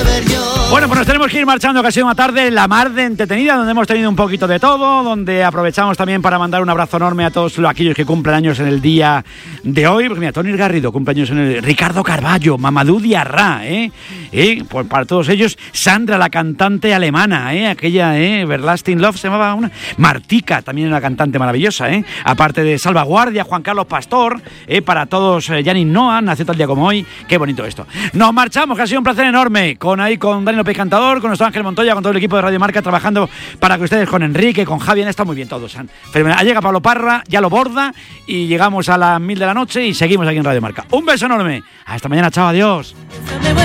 beber yo. Bueno, pues nos tenemos que ir marchando, que ha sido una tarde la mar de entretenida, donde hemos tenido un poquito de todo, donde aprovechamos también para mandar un abrazo enorme a todos aquellos que cumplen años en el día de hoy. Porque mira, Tony Garrido cumple años en el... Ricardo Carballo, Mamadou Diarra, pues para todos ellos, Sandra, la cantante alemana, aquella, Everlasting Love se llamaba una... Martika, también una cantante maravillosa, aparte de Salvaguardia, Juan Carlos Pastor, para todos, Yannick Noah, nació tal día como hoy. Qué bonito esto. Nos marchamos, que ha sido un placer enorme, con Dani López Cantador, con nuestro Ángel Montoya, con todo el equipo de Radio Marca, trabajando para que ustedes, con Enrique, con Javi, está muy bien todos. Llega Pablo Parra, ya lo borda, y llegamos a las 1000 de la noche y seguimos aquí en Radio Marca. Un beso enorme. Hasta mañana, chao, adiós.